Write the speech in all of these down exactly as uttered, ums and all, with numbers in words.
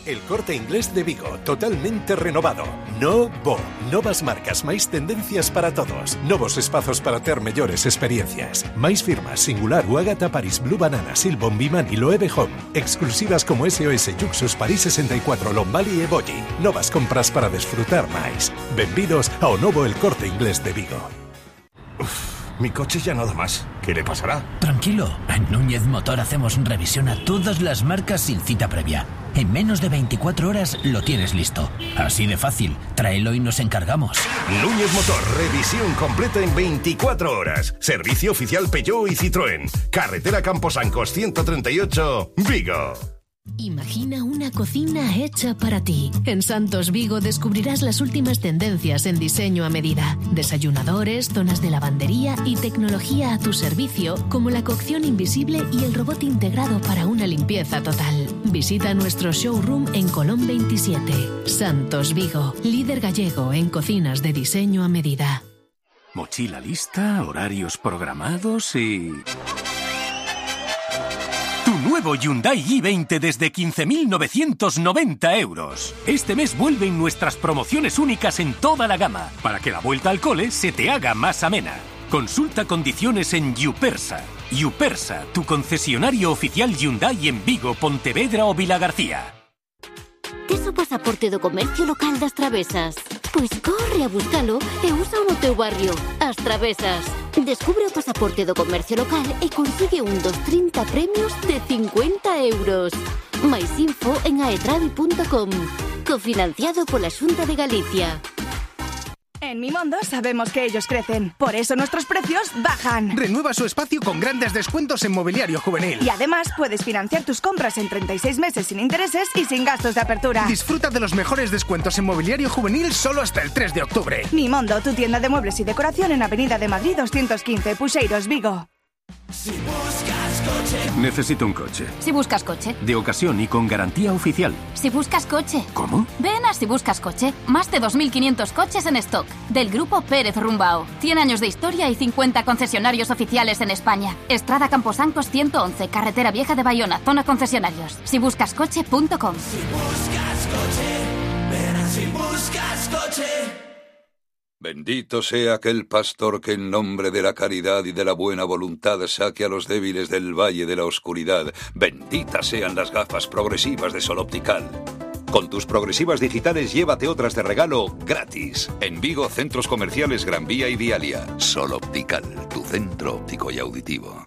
El Corte Inglés de Vigo, totalmente renovado. Novo. Novas marcas, máis tendencias para todos. Novos espazos para ter mellores experiencias. Máis firmas, Singular, Uagata, Paris, Blue Banana, Silbon, Bimani, Loewe Home. Exclusivas como S O S, Yuxus, París sesenta e cuatro, Lombali e Bolli. Novas compras para desfrutar máis. Benvidos ao novo El Corte Inglés de Vigo. Uf. Mi coche ya no da más. ¿Qué le pasará? Tranquilo, en Núñez Motor hacemos revisión a todas las marcas sin cita previa. En menos de veinticuatro horas lo tienes listo. Así de fácil. Tráelo y nos encargamos. Núñez Motor, revisión completa en veinticuatro horas. Servicio oficial Peugeot y Citroën. Carretera Camposancos ciento treinta y ocho, Vigo. Imagina una cocina hecha para ti. En Santos Vigo descubrirás las últimas tendencias en diseño a medida. Desayunadores, zonas de lavandería y tecnología a tu servicio, como la cocción invisible y el robot integrado para una limpieza total. Visita nuestro showroom en Colón veintisiete. Santos Vigo, líder gallego en cocinas de diseño a medida. Mochila lista, horarios programados y... Nuevo Hyundai i veinte desde quince mil novecientos noventa euros. Este mes vuelven nuestras promociones únicas en toda la gama, para que la vuelta al cole se te haga más amena. Consulta condiciones en Yupersa. Yupersa, tu concesionario oficial Hyundai en Vigo, Pontevedra o Vilagarcía. Tes o pasaporte do comercio local das Travesas? Pois corre a buscalo e usa o no teu barrio. As Travesas. Descubre o pasaporte do comercio local e consigue un dos trinta premios de cincuenta euros. Mais info en aetravi punto com. Cofinanciado pola Xunta de Galicia. En Mimondo sabemos que ellos crecen, por eso nuestros precios bajan. Renueva su espacio con grandes descuentos en mobiliario juvenil. Y además puedes financiar tus compras en treinta y seis meses sin intereses y sin gastos de apertura. Disfruta de los mejores descuentos en mobiliario juvenil solo hasta el tres de octubre. Mimondo, tu tienda de muebles y decoración en Avenida de Madrid doscientos quince, Puxeiros, Vigo. Si buscas coche. Necesito un coche. Si buscas coche. De ocasión y con garantía oficial. Si buscas coche. ¿Cómo? Ven a Si buscas coche. Más de dos mil quinientos coches en stock. Del grupo Pérez Rumbao. cien años de historia y cincuenta concesionarios oficiales en España. Estrada Camposancos ciento once, Carretera Vieja de Bayona, zona concesionarios. si buscas coche punto com. Si buscas coche. Ven a Si buscas coche. Bendito sea aquel pastor que en nombre de la caridad y de la buena voluntad saque a los débiles del valle de la oscuridad. Benditas sean las gafas progresivas de Sol Optical. Con tus progresivas digitales llévate otras de regalo gratis. En Vigo, centros comerciales Gran Vía y Vialia. Sol Optical, tu centro óptico y auditivo.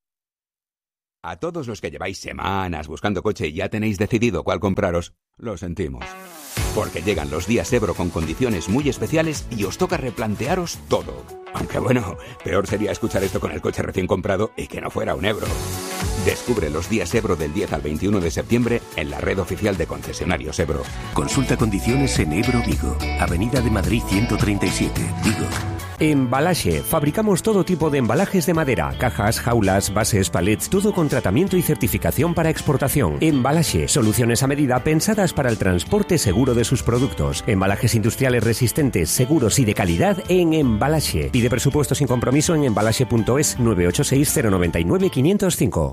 A todos los que lleváis semanas buscando coche y ya tenéis decidido cuál compraros, lo sentimos. Porque llegan los días Ebro con condiciones muy especiales y os toca replantearos todo. Aunque bueno, peor sería escuchar esto con el coche recién comprado y que no fuera un Ebro. Descubre los días Ebro del diez al veintiuno de septiembre en la red oficial de concesionarios Ebro. Consulta condiciones en Ebro Vigo, Avenida de Madrid ciento treinta y siete, Vigo. Embalaxe. Fabricamos todo tipo de embalajes de madera, cajas, jaulas, bases, palets, todo con tratamiento y certificación para exportación. Embalaxe. Soluciones a medida pensadas para el transporte seguro de sus productos. Embalajes industriales resistentes, seguros y de calidad en Embalaxe. Pide presupuesto sin compromiso en embalaxe punto es nueve ocho seis cero nueve nueve cinco cero cinco.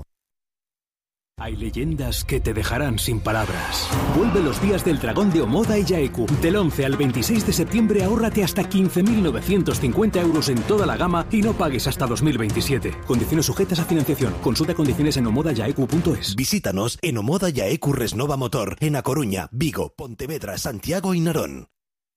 Hay leyendas que te dejarán sin palabras. Vuelve los días del dragón de Omoda y Yaeku. Del once al veintiséis de septiembre ahórrate hasta quince mil novecientos cincuenta euros en toda la gama y no pagues hasta dos mil veintisiete. Condiciones sujetas a financiación. Consulta condiciones en omoda yaeku punto es. Visítanos en Omoda Yaeku Resnova Motor, en A Coruña, Vigo, Pontevedra, Santiago y Narón.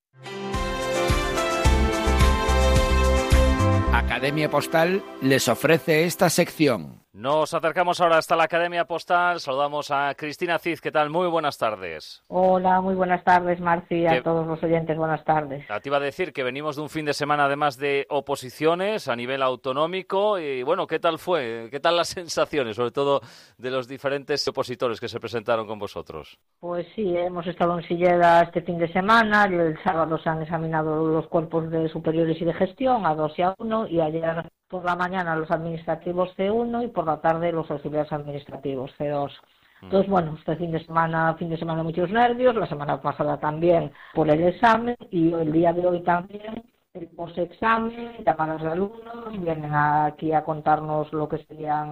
Academia Postal les ofrece esta sección. Nos acercamos ahora hasta la Academia Postal. Saludamos a Cristina Cid. ¿Qué tal? Muy buenas tardes. Hola, muy buenas tardes, Marci, a ¿Qué? todos los oyentes, buenas tardes. Te iba a decir que venimos de un fin de semana además de oposiciones a nivel autonómico y bueno, ¿qué tal fue? ¿Qué tal las sensaciones, sobre todo de los diferentes opositores que se presentaron con vosotros? Pues sí, hemos estado en Silleda este fin de semana, el sábado se han examinado los cuerpos de superiores y de gestión a dos y a uno y ayer por la mañana los administrativos C uno y por la tarde los auxiliares administrativos C dos. Entonces, bueno, este fin de semana, fin de semana muchos nervios, la semana pasada también por el examen y el día de hoy también el post-examen, llamadas de alumnos, vienen aquí a contarnos lo que serían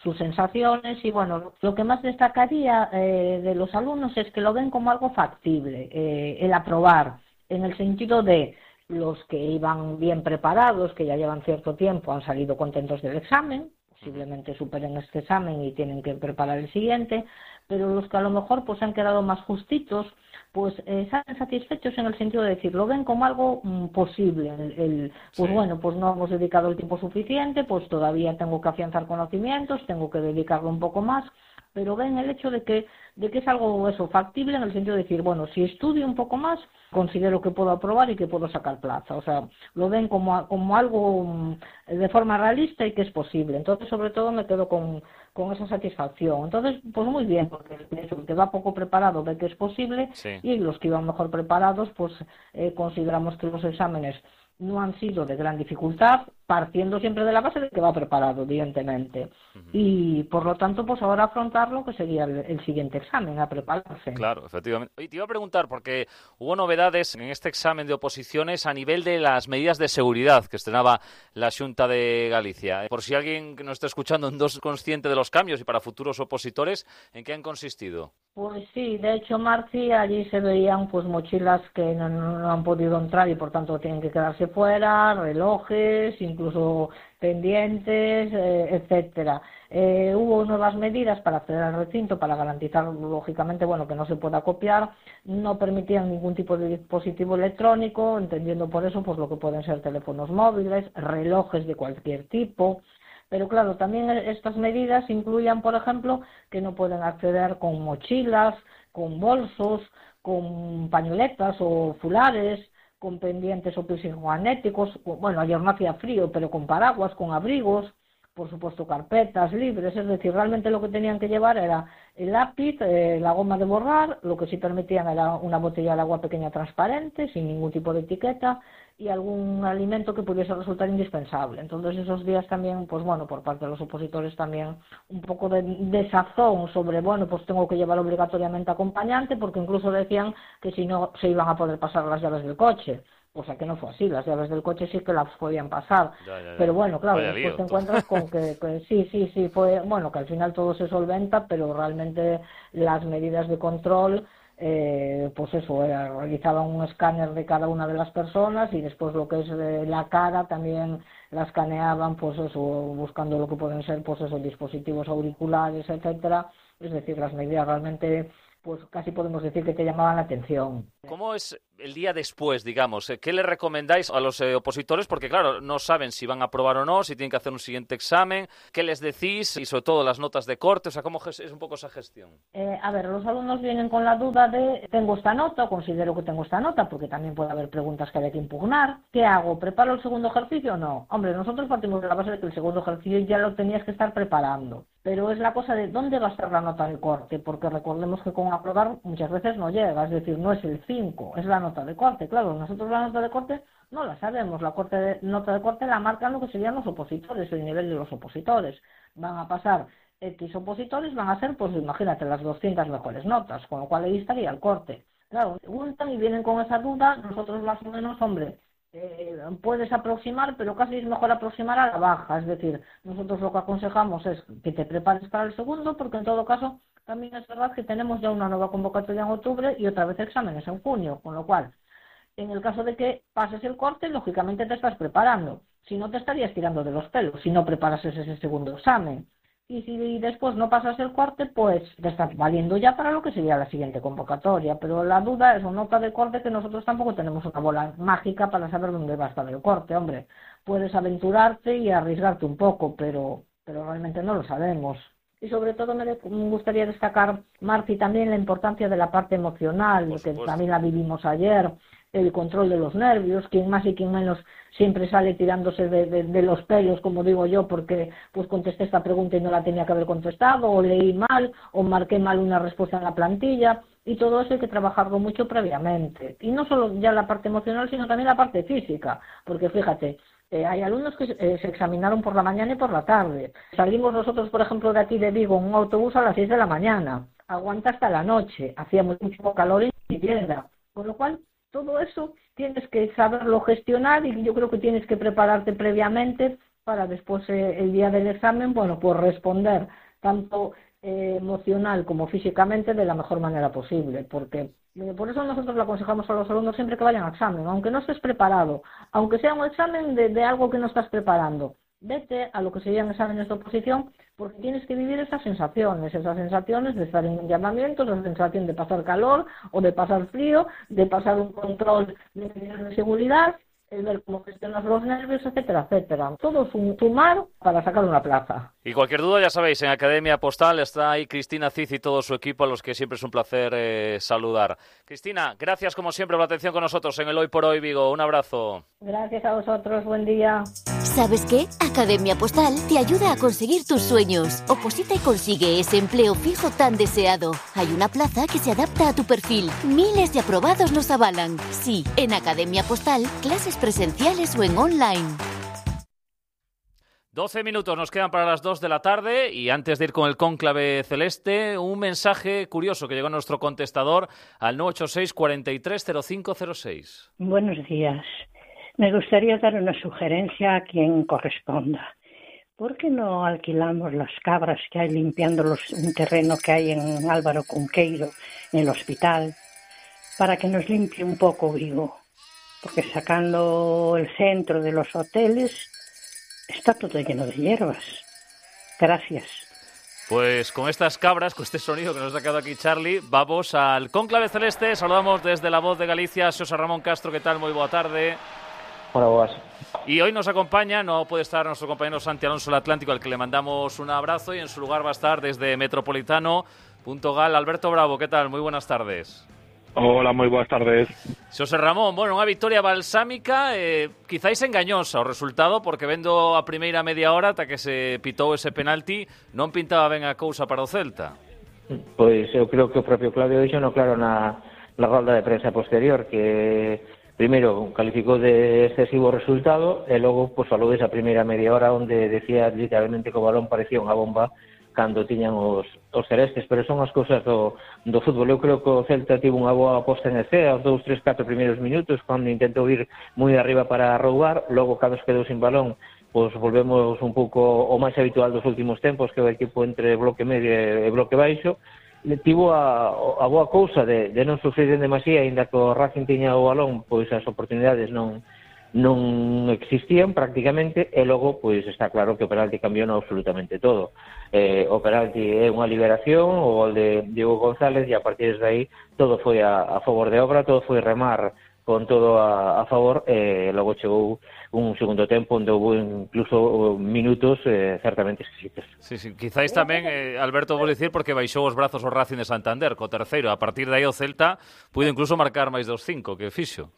sus sensaciones y bueno, lo que más destacaría eh, de los alumnos es que lo ven como algo factible, eh, el aprobar, en el sentido de los que iban bien preparados, que ya llevan cierto tiempo, han salido contentos del examen, posiblemente superen este examen y tienen que preparar el siguiente, pero los que a lo mejor pues han quedado más justitos, pues eh, salen satisfechos en el sentido de decir, lo ven como algo mm, posible, el, el, pues sí. Bueno, pues no hemos dedicado el tiempo suficiente, pues todavía tengo que afianzar conocimientos, tengo que dedicarlo un poco más, pero ven el hecho de que de que es algo eso factible en el sentido de decir, bueno, si estudio un poco más, considero que puedo aprobar y que puedo sacar plaza. O sea, lo ven como, como algo de forma realista y que es posible. Entonces, sobre todo, me quedo con, con esa satisfacción. Entonces, pues muy bien, porque el que va poco preparado ve que es posible, sí. Y los que iban mejor preparados, pues eh, consideramos que los exámenes no han sido de gran dificultad, partiendo siempre de la base de que va preparado, evidentemente. Uh-huh. Y, por lo tanto, pues ahora afrontarlo, que sería el, el siguiente examen, a prepararse. Claro, efectivamente. Y te iba a preguntar, porque hubo novedades en este examen de oposiciones a nivel de las medidas de seguridad que estrenaba la Xunta de Galicia. Por si alguien que nos está escuchando no es consciente de los cambios y para futuros opositores, ¿en qué han consistido? Pues sí, de hecho, Marci, allí se veían pues mochilas que no, no han podido entrar y por tanto tienen que quedarse fuera, relojes, incluso pendientes, eh, etcétera. Eh, hubo nuevas medidas para acceder al recinto para garantizar, lógicamente, bueno, que no se pueda copiar. No permitían ningún tipo de dispositivo electrónico, entendiendo por eso pues lo que pueden ser teléfonos móviles, relojes de cualquier tipo. Pero claro, también estas medidas incluían, por ejemplo, que no pueden acceder con mochilas, con bolsos, con pañoletas o fulares, con pendientes o piercing magnéticos. Bueno, ayer no hacía frío, pero con paraguas, con abrigos, por supuesto carpetas libres. Es decir, realmente lo que tenían que llevar era el lápiz, eh, la goma de borrar, lo que sí permitían era una botella de agua pequeña transparente, sin ningún tipo de etiqueta, y algún alimento que pudiese resultar indispensable. Entonces esos días también, pues bueno, por parte de los opositores también un poco de desazón sobre, bueno, pues tengo que llevar obligatoriamente acompañante, porque incluso decían que si no se iban a poder pasar las llaves del coche. O sea que no fue así, las llaves del coche sí que las podían pasar. Ya, ya, ya. Pero bueno, claro, Vaya después lío, te encuentras con que, que sí, sí, sí, fue, bueno, que al final todo se solventa, pero realmente las medidas de control, eh, pues eso, era, realizaban un escáner de cada una de las personas y después lo que es de la cara también la escaneaban, pues eso, buscando lo que pueden ser, pues esos dispositivos auriculares, etcétera. Es decir, las medidas realmente, pues casi podemos decir que te llamaban la atención. ¿Cómo es el día después, digamos? ¿Qué le recomendáis a los eh, opositores? Porque, claro, no saben si van a aprobar o no, si tienen que hacer un siguiente examen. ¿Qué les decís? Y sobre todo las notas de corte, o sea, ¿cómo es un poco esa gestión? Eh, a ver, los alumnos vienen con la duda de tengo esta nota, o considero que tengo esta nota, porque también puede haber preguntas que hay que impugnar. ¿Qué hago? ¿Preparo el segundo ejercicio o no? Hombre, nosotros partimos de la base de que el segundo ejercicio ya lo tenías que estar preparando. Pero es la cosa de dónde va a estar la nota de corte, porque recordemos que con aprobar muchas veces no llega, es decir, no es el cinco, es la nota de corte. Claro, nosotros la nota de corte no la sabemos, la corte de, nota de corte la marcan lo que serían los opositores, el nivel de los opositores. Van a pasar X opositores, van a ser, pues imagínate, las doscientas mejores notas, con lo cual ahí estaría el corte. Claro, preguntan y vienen con esa duda, nosotros más o menos, hombre, Eh, puedes aproximar, pero casi es mejor aproximar a la baja, es decir, nosotros lo que aconsejamos es que te prepares para el segundo, porque en todo caso también es verdad que tenemos ya una nueva convocatoria en octubre y otra vez exámenes en junio, con lo cual, en el caso de que pases el corte, lógicamente te estás preparando, si no te estarías tirando de los pelos, si no preparas ese segundo examen. Y si después no pasas el corte, pues te estás valiendo ya para lo que sería la siguiente convocatoria. Pero la duda es una nota de corte que nosotros tampoco tenemos una bola mágica para saber dónde va a estar el corte, hombre. Puedes aventurarte y arriesgarte un poco, pero, pero realmente no lo sabemos. Y sobre todo me gustaría destacar, Marci, también la importancia de la parte emocional, que también la vivimos ayer, el control de los nervios, quien más y quien menos siempre sale tirándose de, de, de los pelos, como digo yo, porque pues contesté esta pregunta y no la tenía que haber contestado, o leí mal, o marqué mal una respuesta en la plantilla, y todo eso hay que trabajarlo mucho previamente. Y no solo ya la parte emocional, sino también la parte física, porque fíjate, eh, hay alumnos que eh, se examinaron por la mañana y por la tarde. Salimos nosotros, por ejemplo, de aquí de Vigo en un autobús a las seis de la mañana, aguanta hasta la noche, hacía muchísimo calor y vivienda, con lo cual todo eso tienes que saberlo gestionar y yo creo que tienes que prepararte previamente para después eh, el día del examen, bueno, pues responder tanto eh, emocional como físicamente de la mejor manera posible, porque eh, por eso nosotros le aconsejamos a los alumnos siempre que vayan a examen, aunque no estés preparado, aunque sea un examen de, de algo que no estás preparando, vete a lo que serían exámenes de oposición, porque tienes que vivir esas sensaciones, esas sensaciones de estar en llamamientos, la sensación de pasar calor o de pasar frío, de pasar un control de medidas de seguridad, el ver cómo gestionas los nervios, etcétera, etcétera. Todo sumar para sacar una plaza. Y cualquier duda, ya sabéis, en Academia Postal está ahí Cristina Cid y todo su equipo, a los que siempre es un placer eh, saludar. Cristina, gracias como siempre por la atención con nosotros en el Hoy por Hoy Vigo. Un abrazo. Gracias a vosotros, buen día. ¿Sabes qué? Academia Postal te ayuda a conseguir tus sueños. Oposita y consigue ese empleo fijo tan deseado. Hay una plaza que se adapta a tu perfil. Miles de aprobados nos avalan. Sí, en Academia Postal, clases presenciales o en online. doce minutos nos quedan para las dos de la tarde y antes de ir con el cónclave celeste, un mensaje curioso que llegó a nuestro contestador al nueve ocho seis, cuarenta y tres, cero cinco cero seis. Buenos días. Me gustaría dar una sugerencia a quien corresponda. ¿Por qué no alquilamos las cabras que hay limpiando los, un terreno que hay en Álvaro Cunqueiro, en el hospital, para que nos limpie un poco Vigo? Porque sacando el centro de los hoteles está todo lleno de hierbas. Gracias. Pues con estas cabras, con este sonido que nos ha sacado aquí Charlie, vamos al cónclave celeste. Saludamos desde La Voz de Galicia a Xosé Ramón Castro. ¿Qué tal? Muy boa tarde. Hola, boas. Y hoy nos acompaña, no puede estar nuestro compañero Santi Alonso el Atlántico, al que le mandamos un abrazo, y en su lugar va a estar desde Metropolitano.gal Alberto Bravo. ¿Qué tal? Muy buenas tardes. Hola, moi boas tardes. Xosé Ramón, bueno, unha victoria balsámica, eh, quizáis engañosa o resultado, porque vendo a primeira media hora ata que se pitou ese penalti, non pintaba ben a cousa para o Celta. Pois eu creo que o propio Claudio dixo no claro na, na rolda de prensa posterior, que primeiro calificou de excesivo resultado e logo pues, falou desa primeira media hora onde decía literalmente que o balón parecía unha bomba cando tiñan os, os celestes, pero son as cousas do, do fútbol. Eu creo que o Celta tivo unha boa posta en escena aos dous, tres, catro primeiros minutos, cando intentou ir moi arriba para roubar, logo cando se quedou sin balón, pois volvemos un pouco o máis habitual dos últimos tempos, que é o equipo entre bloque medio e bloque baixo. Tivo a, a boa cousa de, de non sufrir en demasía, ainda que o Racing tiña o balón, pois as oportunidades non non existían prácticamente, e logo pois está claro que o penalti cambiou absolutamente todo. Eh, o penalti é unha liberación, o gol de Diego González, e a partir de aí todo foi a, a favor de obra, todo foi remar con todo a, a favor, e logo chegou un segundo tempo onde houve incluso minutos eh, certamente exquisitos. Sí, sí, quizáis tamén, eh, Alberto, vou dicir, porque baixou os brazos o Racing de Santander co terceiro, a partir de aí o Celta puido incluso marcar máis dos cinco, que fixo.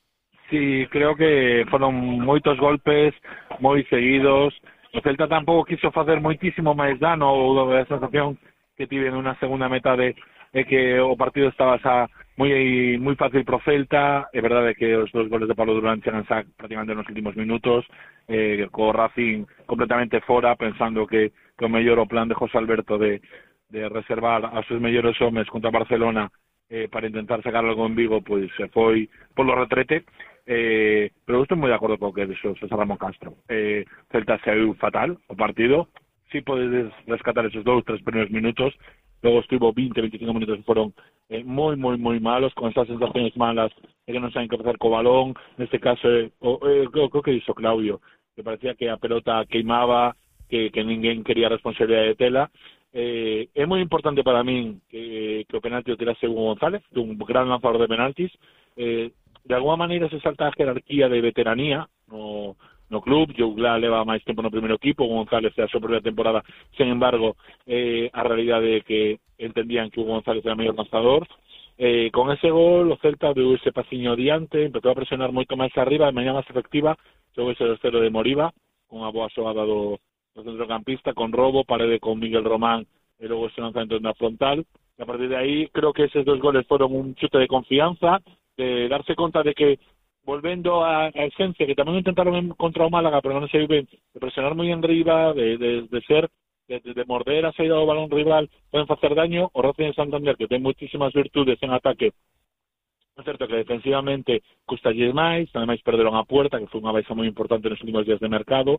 Sí, creo que foron moitos golpes moi seguidos. O Celta tampouco quiso facer moitísimo máis dano, ou a sensación que tive nunha segunda metade é que o partido estaba xa moi moi fácil pro Celta. É verdade que os dos goles de Pablo Durán chegan xa prácticamente nos últimos minutos, eh, co Racing completamente fora, pensando que, que o mellor o plan de José Alberto de, de reservar a seus mellores homes contra Barcelona eh, para intentar sacar algo en Vigo, pois se foi polo retrete. Eh, pero estou moi de acordo co que dixo César Ramón Castro. Eh, Celta saiu fatal o partido, si sí podes rescatar esos dous, tres primeiros minutos, logo estivo vinte, veinticinco minutos que foron eh, moi, moi, moi malos, con esas sensaciones malas de que non saben que facer co balón. Neste caso, eh, o, eh, creo, creo que dixo Claudio, que parecía que a pelota queimaba, que, que ninguén quería responsabilidade de tela. Eh, é moi importante para min que, que o penalti o tirase Hugo González, un gran lanzador de penaltis. Eh, de alguma maneira se salta a jerarquía de veteranía no, no club. Jougla leva máis tempo no primeiro equipo, González é a súa primeira temporada. Sen embargo, eh, a realidade é que entendían que Hugo González era o mellor lanzador. Eh, con ese gol o Celta deu ese pasiño diante, empezou a presionar moito máis arriba, de mañá máis efectiva. Chegou ese terceiro de Moriba, con a boa xogada do, do centrocampista, con robo, parede con Miguel Román, e logo ese lanzamento na frontal. E a partir de aí, creo que eses dos goles foron un chute de confianza, de darse conta de que, volvendo a, a esencia, que tamén intentaron en, contra o Málaga, pero non se vive, de presionar moi en riba, de, de, de ser, de, de morder a saída do balón rival, poden facer daño. O Racing de Santander, que ten moitísimas virtudes en ataque, é certo que defensivamente custalles máis, ademais perderon a puerta, que foi unha baixa moi importante nos últimos días de mercado,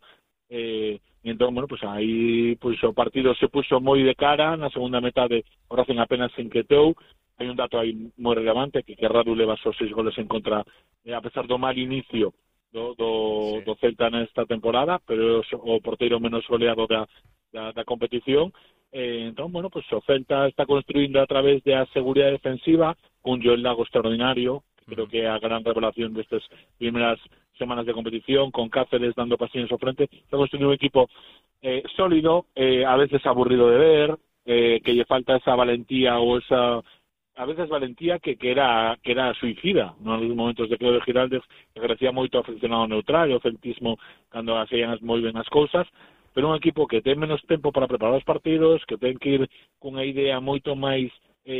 eh, e entón, bueno, pues aí pues, o partido se puxo moi de cara, na segunda metade o Racing apenas se inquietou. Hai un dato aí moi relevante, que que Radu leva só seis goles en contra, eh, a pesar do mal inicio do, do, sí. do Celta nesta temporada, pero o porteiro menos goleado da, da, da competición. Eh, entón, bueno, pues o Celta está construindo a través da seguridade defensiva, un Joel Lago extraordinario, que creo que é a gran revelación destas primeras semanas de competición, con Cáceres dando pasillos ao frente. Está construindo un equipo eh, sólido, eh, a veces aburrido de ver, eh, que lle falta esa valentía ou esa... a veces valentía que, que era que era suicida, non nos momentos de Claudio Giraldez, que agradecía moito ao aficionado neutral e ao celtismo cando hacían moi ben as cousas, pero un equipo que ten menos tempo para preparar os partidos, que ten que ir cunha idea moito máis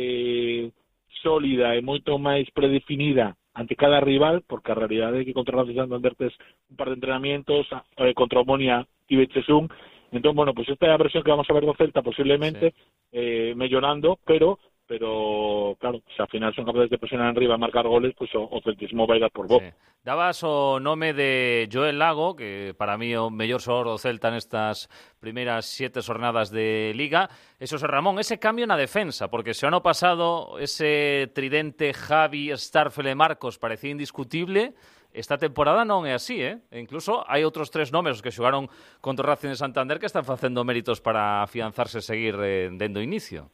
eh, sólida e moito máis predefinida ante cada rival, porque a realidade é que contra o Racing Santander tes un par de entrenamientos, eh, contra o Monia tiveches un, entón, bueno, pues esta é a versión que vamos a ver do Celta posiblemente, sí. eh, mellorando, pero pero claro, se ao final son capaces de presionar en riba e marcar goles, pues o, o celtismo vai dar por bo. Sí. Dabas o nome de Joel Lago, que para mí é o mellor xogador do Celta nestas primeiras siete jornadas de Liga. E Xosé Ramón, ese cambio na defensa, porque se o ano pasado ese tridente Javi, Starfel e Marcos parecía indiscutible, esta temporada non é así, eh? E incluso hai outros tres nomes que xogaron contra o Racing de Santander que están facendo méritos para afianzarse e seguir eh, dendo inicio.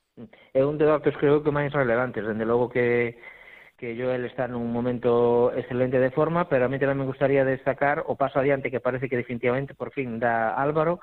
É un dos datos creo que máis relevantes, dende logo que que Joel está nun momento excelente de forma, pero a mí tamén me gustaría destacar o paso adiante que parece que definitivamente por fin dá Álvaro,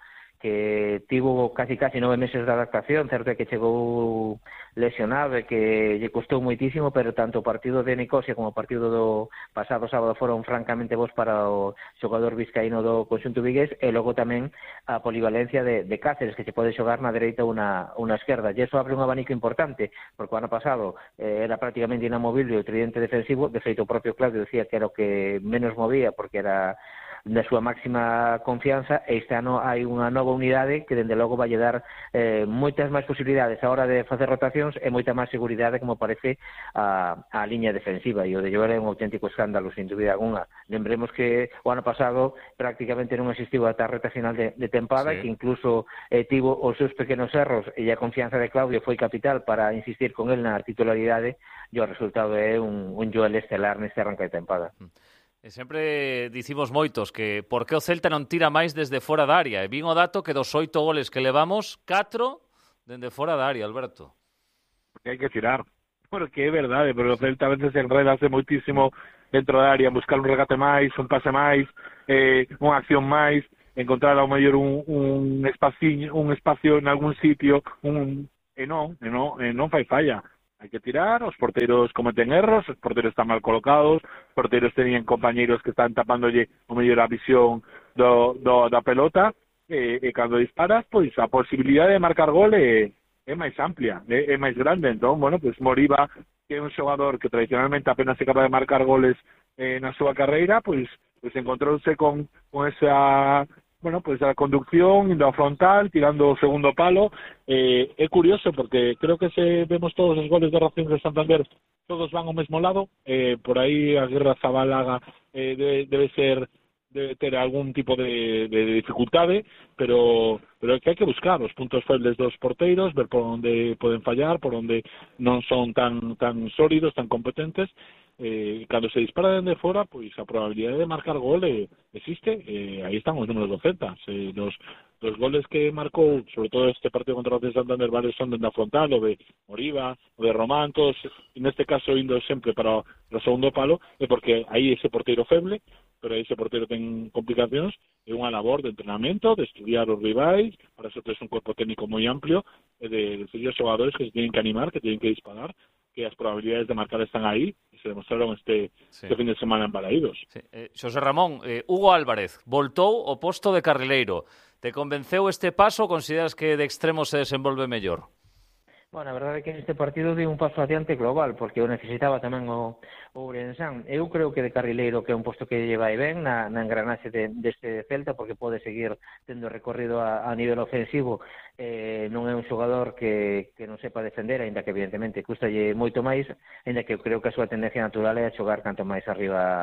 que tivo casi casi nove meses de adaptación, certo é que chegou lesionado e que lle custou moitísimo, pero tanto o partido de Nicosia como o partido do pasado sábado foron francamente bons para o xogador vizcaíno do conxunto vigués, e logo tamén a polivalencia de, de Cáceres, que se pode xogar na dereita ou na, ou na esquerda, e iso abre un abanico importante, porque o ano pasado eh, era prácticamente inamovible o tridente defensivo, de feito o propio Claudio decía que era o que menos movía, porque era da súa máxima confianza, e este ano hai unha nova unidade que dende logo vai dar eh, moitas máis posibilidades a hora de facer rotacións e moita máis seguridade, como parece a, a liña defensiva, e o de Joel é un auténtico escándalo, sin dúbida alguna. Lembremos que o ano pasado prácticamente non existiu ata a reta final de, de tempada, sí. Que incluso eh, tivo os seus pequenos erros, e a confianza de Claudio foi capital para insistir con el na titularidade, e o resultado é un, un Joel estelar neste arranque de tempada. Mm. E sempre dicimos moitos que por que o Celta non tira máis desde fora da área. E vin o dato que dos oito goles que levamos, catro dende fora da área, Alberto. Porque hai que tirar. Porque é verdade, pero o Celta a veces enredase moitísimo dentro da área, buscar un regate máis, un pase máis, eh, unha acción máis, encontrar ao mellor un, un, espacio, un espacio en algún sitio, un, e non, e non, e non fai falla. Hai que tirar, os porteiros cometen erros, os porteiros están mal colocados, os porteiros tenían compañeiros que están tapándolle o mellor a visión do, do, da pelota, e, e cando disparas, pois a posibilidade de marcar gol é, é máis amplia, é, é máis grande. Entón, bueno, pois Moriba, que é un xogador que tradicionalmente apenas é capaz de marcar goles eh, na súa carreira, pois, pois encontrouse con, con esa... bueno, pues a conducción, indo a frontal, tirando o segundo palo. Eh, é curioso porque creo que se vemos todos os goles de Racing de Santander, todos van ao mesmo lado, eh, por aí a Guerra Zabalaga eh, debe, debe ser debe ter algún tipo de, de dificultade, pero pero que hai que buscar os puntos febles dos porteiros, ver por onde poden fallar, por onde non son tan tan sólidos, tan competentes. Eh, cando se dispara dende fora, pois a probabilidade de marcar gol eh, existe, eh, aí están os números do Celta. Se dos, dos goles que marcou, sobre todo este partido contra o Racing Santander, varios son dende a frontal, o de Moriba, o de Román, todos, neste caso indo sempre para o segundo palo, é porque aí ese porteiro feble, pero aí ese porteiro ten complicacións, é unha labor de entrenamento, de estudiar os rivais, para eso tes un corpo técnico moi amplio, e de decir aos xogadores que se tienen que animar, que tienen que disparar, que as probabilidades de marcar están aí, e se demostraron este, sí. este fin de semana en Balaídos. Sí. Eh, Xosé Ramón, eh, Hugo Álvarez voltou o posto de carrileiro. Te convenceu este paso ou consideras que de extremo se desenvolve mellor? Bueno, a verdade é que neste partido dei un paso adiante global, porque o necesitaba tamén o, o Ourensán. Eu creo que de carrileiro que é un posto que lleva aí ben na, na engranaxe de, deste Celta, porque pode seguir tendo recorrido a, a nivel ofensivo. Eh, non é un xogador que, que non sepa defender, aínda que evidentemente custalle moito máis, aínda que eu creo que a súa tendencia natural é a xogar canto máis arriba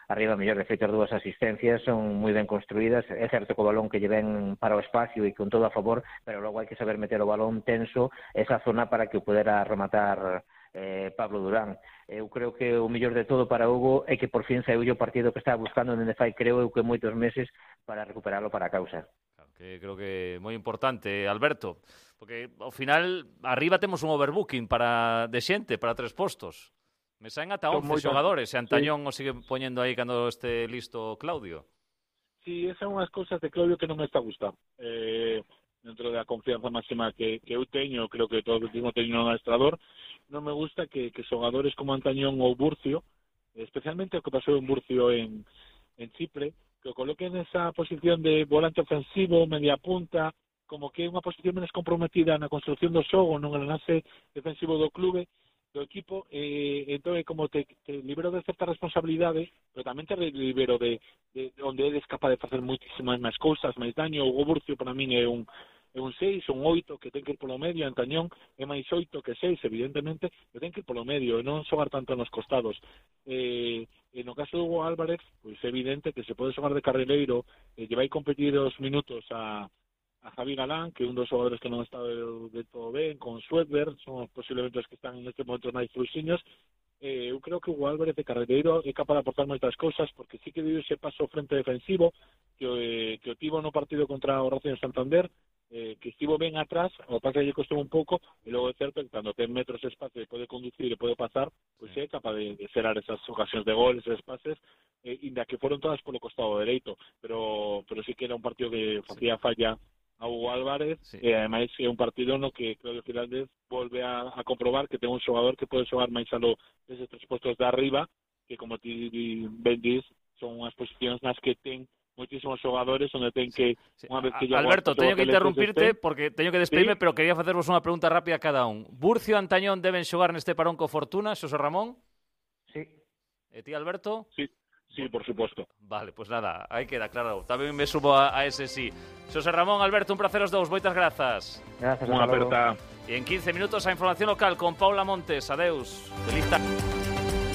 arriba mellor. De feito, as dúas asistencias son moi ben construídas. É certo que o balón que lle ven para o espacio e con todo a favor, pero logo hai que saber meter o balón tenso esa zona para que o pudera rematar eh, Pablo Durán. Eu creo que o mellor de todo para Hugo é que por fin saiu o partido que estaba buscando dende fai, creo eu, que moitos meses para recuperarlo para a causa. Que creo que é moi importante, Alberto, porque ao final arriba temos un overbooking para de xente, para tres postos. Me saen ata once xogadores, e Antañón sí. O sigue poñendo aí cando este listo Claudio. Sí, esas son unhas cousas de Claudio que non me está a gustar. Eh, dentro da confianza máxima que, que eu teño, creo que todo o mismo teño no adestrador, non me gusta que, que xogadores como Antañón ou Burcio, especialmente o que pasou en Burcio en, en Chipre, que o coloquen nesa posición de volante ofensivo, media punta, como que é unha posición menos comprometida na construcción do xogo, non enlace defensivo do clube, do equipo, eh, entón como te, te libero de certa responsabilidade, pero tamén te libero de, de, de onde eres capaz de facer moitísimas máis cousas, máis daño. O Burcio para min é un é un seis, un oito que ten que ir polo medio, Antañón é máis oito que seis, evidentemente, que ten que ir polo medio e non xogar tanto nos costados. Eh, e no caso de Hugo Álvarez, pois é evidente que se pode xogar de carrileiro, e eh, lle vai competir os minutos a a Javi Galán, que é un dos xogadores que non está de, de todo ben, con Suedberg, son posiblemente os que están neste momento máis fluxiños. Eh, eu creo que Hugo Álvarez de carreteiro é capaz de aportar moitas cousas, porque sí que dio ese paso frente defensivo que, eh, que o tivo no partido contra o Racing de Santander, eh, que estivo ben atrás, o pase que lle costou un pouco, e logo é certo que cando ten metros de espacio e pode conducir e pode pasar, pois é capaz de, de cerar esas ocasións de gol, esos pases, eh, inda que foron todas polo costado dereito, pero, pero sí que era un partido que facía falla a Hugo Álvarez, sí. E ademais é un partido no que Claudio Giraldez volve a, a comprobar que ten un xogador que pode xogar máis alo deses tres postos de arriba, que como ti ben dis, son unhas posicións nas que ten moitísimos xogadores onde ten que sí. Unha vez que ya Alberto, teño que interrumpirte este, porque teño que despedirme, ¿sí? Pero quería facervos unha pregunta rápida a cada un. Burcio e Antañón deben xogar neste parón co Fortuna, Xosé Ramón? Sí. E ti, Alberto? Sí. Sí, por supuesto. Vale, pues nada, aí queda claro. Tamén me subo a, a ese sí. Xosé Ramón, Alberto, un placer os dous. Moitas grazas. Gracias. Unha aperta. E en quince minutos a información local con Paula Montes. Adeus. Feliz tarde.